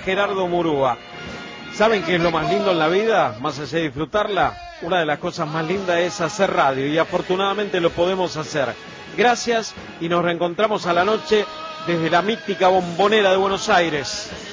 Gerardo Murúa. ¿Saben qué es lo más lindo en la vida? Más allá de disfrutarla, una de las cosas más lindas es hacer radio y afortunadamente lo podemos hacer. Gracias y nos reencontramos a la noche desde la mítica Bombonera de Buenos Aires.